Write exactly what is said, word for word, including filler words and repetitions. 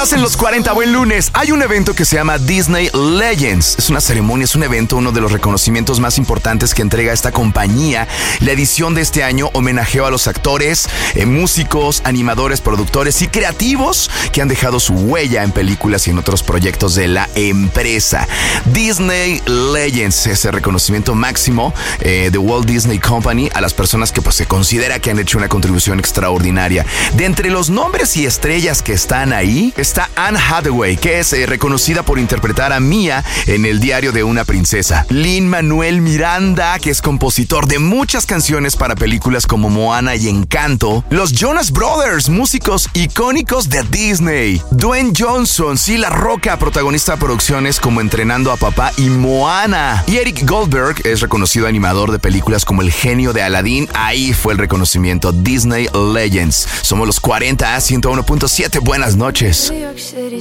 Estás en los cuarenta, buen lunes. Hay un evento que se llama Disney Legends. Es una ceremonia, es un evento, uno de los reconocimientos más importantes que entrega esta compañía. La edición de este año homenajeó a los actores, eh, músicos, animadores, productores y creativos que han dejado su huella en películas y en otros proyectos de la empresa. Disney Legends es el reconocimiento máximo eh, de Walt Disney Company a las personas que pues, se considera que han hecho una contribución extraordinaria. De entre los nombres y estrellas que están ahí, está Anne Hathaway, que es eh, reconocida por interpretar a Mia en El diario de una princesa. Lin-Manuel Miranda, que es compositor de muchas canciones para películas como Moana y Encanto. Los Jonas Brothers, músicos icónicos de Disney. Dwayne Johnson, sí, La Roca, protagonista de producciones como Entrenando a Papá y Moana. Y Eric Goldberg es reconocido animador de películas como El genio de Aladdin. Ahí fue el reconocimiento Disney Legends. Somos los cuarenta, ciento uno punto siete. Buenas noches. New York City